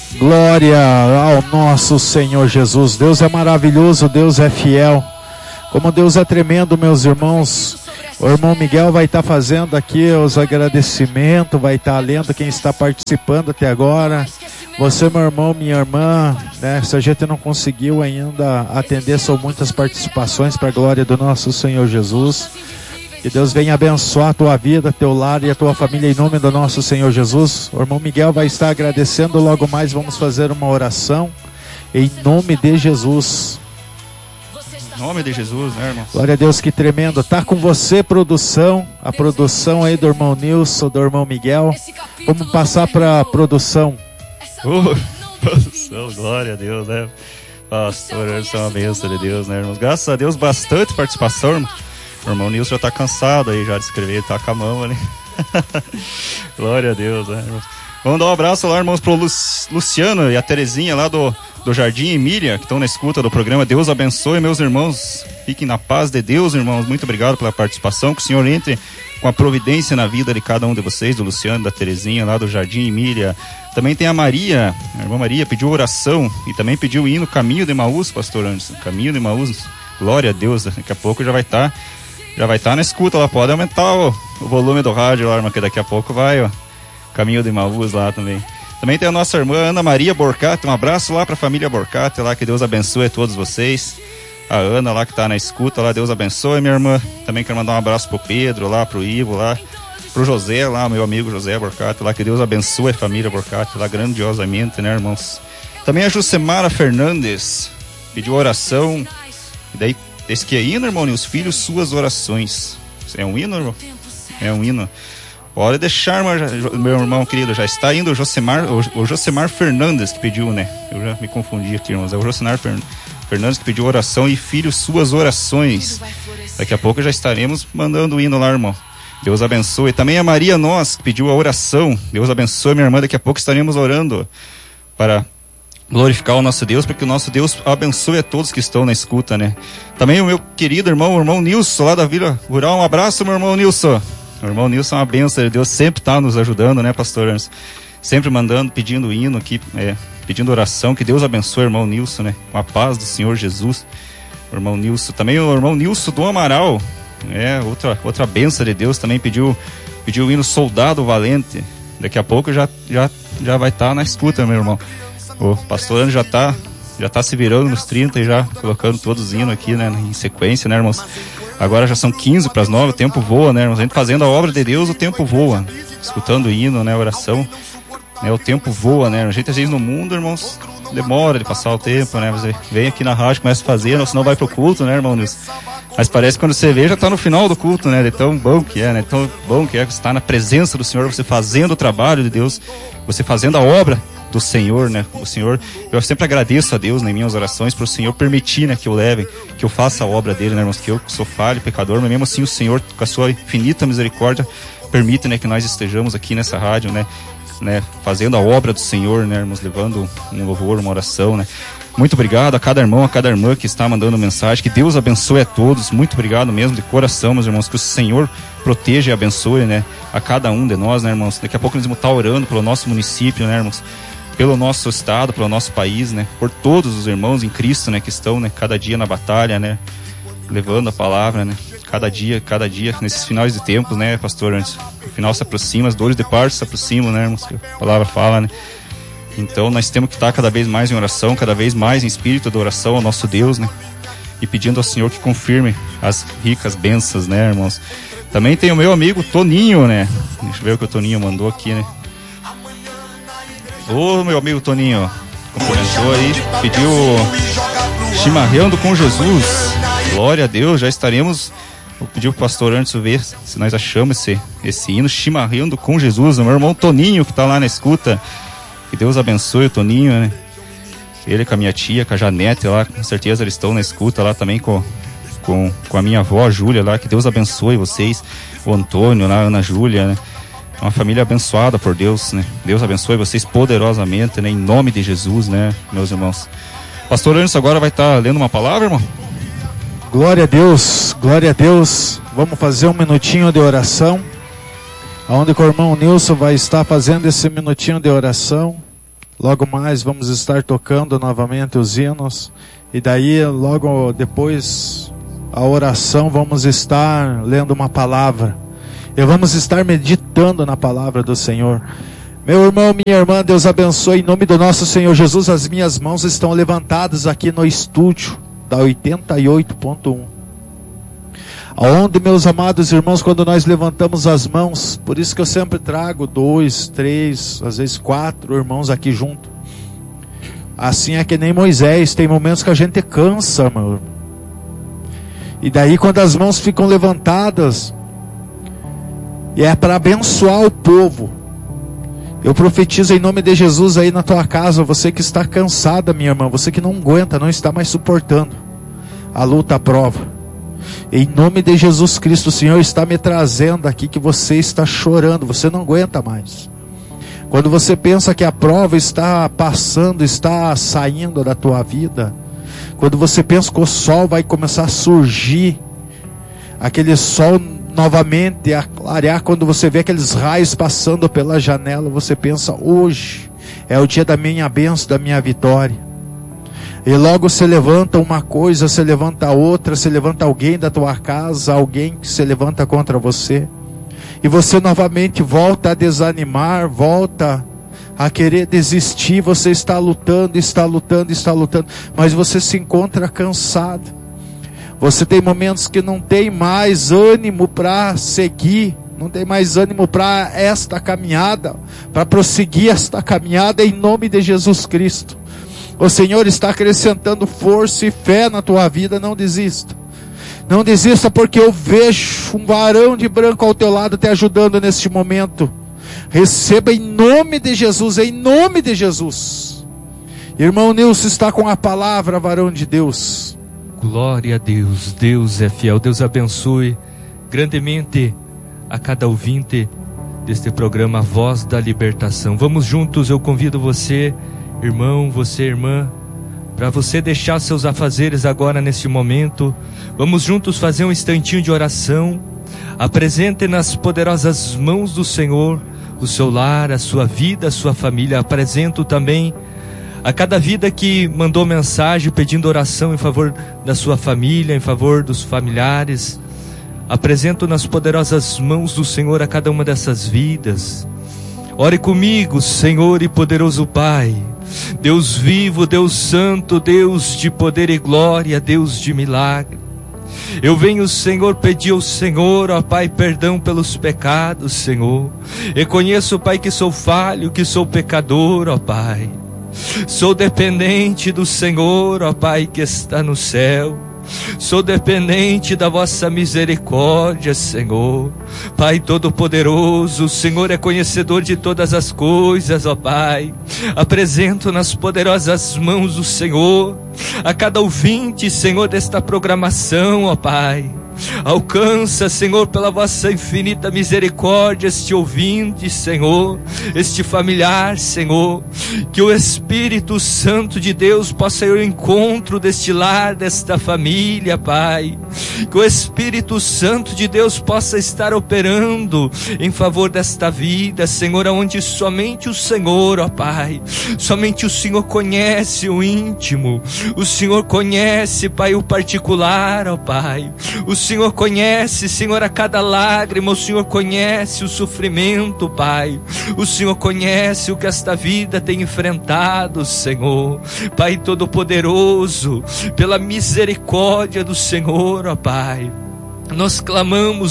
Glória ao nosso Senhor Jesus. Deus é maravilhoso, Deus é fiel. Como Deus é tremendo, meus irmãos. O irmão Miguel vai estar fazendo aqui os agradecimentos, vai estar lendo quem está participando até agora. Você, meu irmão, minha irmã, né? Se a gente não conseguiu ainda atender, são muitas participações para a glória do nosso Senhor Jesus. Que Deus venha abençoar a tua vida, teu lar e a tua família em nome do nosso Senhor Jesus. O irmão Miguel vai estar agradecendo, logo mais vamos fazer uma oração em nome de Jesus. Em nome de Jesus, né, irmão? Glória a Deus, que tremendo. Tá com você, produção, a produção aí do irmão Nilson, do irmão Miguel. Vamos passar para a produção. Produção, glória a Deus, né? Pastor, isso é uma bênção de Deus, né, irmãos? Graças a Deus, bastante participação, irmão. O irmão Nilson já tá cansado aí já de escrever, tá com a mão ali. Glória a Deus, né, irmãos? Vamos dar um abraço lá, irmãos, pro Luciano e a Terezinha lá do Jardim Emília, que estão na escuta do programa. Deus abençoe, meus irmãos. Fiquem na paz de Deus, irmãos. Muito obrigado pela participação. Que o Senhor entre com a providência na vida de cada um de vocês, do Luciano, da Terezinha lá do Jardim Emília. Também tem a Maria, a irmã Maria, pediu oração e também pediu hino Caminho de Emaús, pastor Anderson. Caminho de Emaús. Glória a Deus. Daqui a pouco já vai estar na escuta lá. Pode aumentar o volume do rádio lá, irmão, que daqui a pouco vai, ó. Caminho de Emaús lá também. Também tem a nossa irmã Ana Maria Borcati. Um abraço lá para a família Borcati lá, que Deus abençoe a todos vocês. A Ana lá que está na escuta lá, Deus abençoe, minha irmã. Também quero mandar um abraço pro Pedro lá, pro Ivo lá, pro José lá, meu amigo José Borcati lá, que Deus abençoe a família Borcati lá grandiosamente, né, irmãos? Também a Jusemara Fernandes pediu oração. E daí, esse que é hino, irmão, e os filhos, suas orações. É um hino, irmão? É um hino. Pode deixar, meu irmão querido, já está indo o Josemar Fernandes que pediu, né? Eu já me confundi aqui, irmãos. É o Josemar Fernandes que pediu oração e filhos, suas orações. Daqui a pouco já estaremos mandando o hino lá, irmão. Deus abençoe. Também a Maria Nós que pediu a oração. Deus abençoe, minha irmã. Daqui a pouco estaremos orando para glorificar o nosso Deus, porque o nosso Deus abençoe a todos que estão na escuta, né? Também o meu querido irmão, o irmão Nilson, lá da Vila Rural. Um abraço, meu irmão Nilson. O irmão Nilson é uma bênção de Deus, sempre está nos ajudando, né, pastor Ernst? Sempre mandando, pedindo hino aqui, pedindo oração, que Deus abençoe o irmão Nilson, né? Com a paz do Senhor Jesus. O irmão Nilson, também o irmão Nilson do Amaral, outra bênção de Deus, também pediu o hino Soldado Valente. Daqui a pouco já vai estar na escuta, meu irmão. O pastor Ernst já tá se virando nos 30 e já colocando todos os hinos aqui, né, em sequência, né, irmãos? Agora já são 15 para as 9, o tempo voa, né, irmãos? A gente fazendo a obra de Deus, o tempo voa. Escutando o hino, né, oração, né, o tempo voa, né? A gente às vezes no mundo, irmãos, demora de passar o tempo, né? Você vem aqui na rádio, começa a fazer, senão vai pro culto, né, irmão Nilson? Mas parece que quando você vê, já tá no final do culto, né? De tão bom que é, né? Tão bom que é você estar na presença do Senhor, você fazendo o trabalho de Deus, você fazendo a obra do Senhor, né? O Senhor, eu sempre agradeço a Deus nas minhas orações para o Senhor permitir, né, que eu leve, que eu faça a obra dele, né, irmãos? Que eu sou falho, pecador, mas mesmo assim o Senhor, com a sua infinita misericórdia, permite, né, que nós estejamos aqui nessa rádio, né, fazendo a obra do Senhor, né, irmãos? Levando um louvor, uma oração, né? Muito obrigado a cada irmão, a cada irmã que está mandando mensagem. Que Deus abençoe a todos. Muito obrigado mesmo, de coração, meus irmãos. Que o Senhor proteja e abençoe, né, a cada um de nós, né, irmãos? Daqui a pouco nós vamos estar orando pelo nosso município, né, irmãos? Pelo nosso estado, pelo nosso país, né? Por todos os irmãos em Cristo, né? Que estão, né, cada dia na batalha, né? Levando a palavra, né? Cada dia, nesses finais de tempos, né, pastor? Antes, o final se aproxima, as dores de parto se aproximam, né, irmãos? A palavra fala, né? Então nós temos que estar cada vez mais em oração, cada vez mais em espírito de oração ao nosso Deus, né? E pedindo ao Senhor que confirme as ricas bênçãos, né, irmãos? Também tem o meu amigo Toninho, né? Deixa eu ver o que o Toninho mandou aqui, né? Ô, meu amigo Toninho, cumprimentou aí, pediu Chimarrando com Jesus. Glória a Deus, já estaremos. Vou pedir pro pastor antes de ver se nós achamos esse hino, Chimarrando com Jesus. O meu irmão Toninho, que tá lá na escuta. Que Deus abençoe o Toninho, né? Ele com a minha tia, com a Janete lá, com certeza eles estão na escuta lá também com a minha avó, a Júlia lá. Que Deus abençoe vocês, o Antônio lá, a Ana Júlia, né? Uma família abençoada por Deus, né? Deus abençoe vocês poderosamente, né? Em nome de Jesus, né, meus irmãos? Pastor Anderson agora vai estar lendo uma palavra, irmão? Glória a Deus, glória a Deus. Vamos fazer um minutinho de oração, onde o irmão Nilson vai estar fazendo esse minutinho de oração. Logo mais vamos estar tocando novamente os hinos. E daí, logo depois, a oração, vamos estar lendo uma palavra. E vamos estar meditando na palavra do Senhor. Meu irmão, minha irmã, Deus abençoe. Em nome do nosso Senhor Jesus, as minhas mãos estão levantadas aqui no estúdio da 88.1. Aonde, meus amados irmãos, quando nós levantamos as mãos, por isso que eu sempre trago 2, 3, às vezes 4 irmãos aqui junto. Assim é que nem Moisés, tem momentos que a gente cansa, meu irmão. E daí quando as mãos ficam levantadas, e é para abençoar o povo. Eu profetizo em nome de Jesus aí na tua casa, você que está cansada, minha irmã, você que não aguenta, não está mais suportando a luta, a prova. Em nome de Jesus Cristo, o Senhor está me trazendo aqui que você está chorando, você não aguenta mais. Quando você pensa que a prova está passando, está saindo da tua vida, quando você pensa que o sol vai começar a surgir, aquele sol novamente a clarear, quando você vê aqueles raios passando pela janela, você pensa, hoje é o dia da minha bênção, da minha vitória. E logo se levanta uma coisa, se levanta outra, se levanta alguém da tua casa, alguém que se levanta contra você. E você novamente volta a desanimar, volta a querer desistir. Você está lutando, mas você se encontra cansado. Você tem momentos que não tem mais ânimo para seguir, não tem mais ânimo para esta caminhada, para prosseguir esta caminhada em nome de Jesus Cristo. O Senhor está acrescentando força e fé na tua vida. Não desista. Não desista, porque eu vejo um varão de branco ao teu lado te ajudando neste momento. Receba em nome de Jesus, em nome de Jesus. Irmão Nilson está com a palavra, varão de Deus. Glória a Deus, Deus é fiel. Deus abençoe grandemente a cada ouvinte deste programa Voz da Libertação. Vamos juntos, eu convido você, irmão, você, irmã, para você deixar seus afazeres agora neste momento. Vamos juntos fazer um instantinho de oração. Apresente nas poderosas mãos do Senhor o seu lar, a sua vida, a sua família. Apresento também a cada vida que mandou mensagem pedindo oração em favor da sua família, em favor dos familiares. Apresento nas poderosas mãos do Senhor a cada uma dessas vidas. Ore comigo, Senhor e poderoso Pai, Deus vivo, Deus santo, Deus de poder e glória, Deus de milagre. Eu venho, Senhor, pedir ao Senhor, ó Pai, perdão pelos pecados, Senhor. Reconheço, Pai, que sou falho, que sou pecador, ó Pai. Sou dependente do Senhor, ó Pai, que está no céu. Sou dependente da vossa misericórdia, Senhor. Pai Todo-Poderoso, o Senhor é conhecedor de todas as coisas, ó Pai. Apresento nas poderosas mãos do Senhor a cada ouvinte, Senhor, desta programação, ó Pai. Alcança, Senhor, pela vossa infinita misericórdia este ouvinte, Senhor, este familiar, Senhor. Que o Espírito Santo de Deus possa ir ao encontro deste lar, desta família, Pai. Que o Espírito Santo de Deus possa estar operando em favor desta vida, Senhor, onde somente o Senhor, ó Pai, somente o Senhor conhece o íntimo. O Senhor conhece, Pai, o particular, ó Pai. O Senhor conhece, Senhor, a cada lágrima. O Senhor conhece o sofrimento, Pai. O Senhor conhece o que esta vida tem enfrentado, Senhor. Pai Todo-Poderoso, pela misericórdia do Senhor, ó Pai, nós clamamos